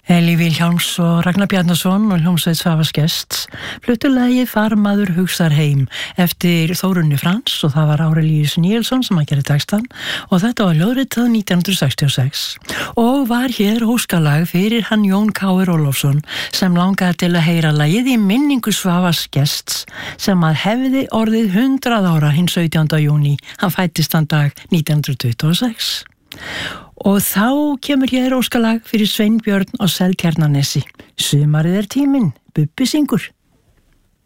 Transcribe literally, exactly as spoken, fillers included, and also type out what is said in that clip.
Elí Vilhjálms og Ragnar Bjarnason og hljómsveit Svavars Gests fluttu lagið Farmaður hugsar heim eftir Þórunni Frans og það var Árelíus Níelsson sem að gera textan og þetta var ljóðritað nítján hundruð sextíu og sex og var hér óskalag fyrir hann Jón Káir Ólafsson sem langaði til að heyra lagið í minningu Svavars Gests sem að hefði orðið hundrað ára hinn sautjánda júní, hann fættist þann dag nítján hundruð tuttugu og sex. Og þá kemur hér óskalag fyrir Sveinbjörn á Seltjarnarnesi. Sumarið er tíminn, Bubbi syngur.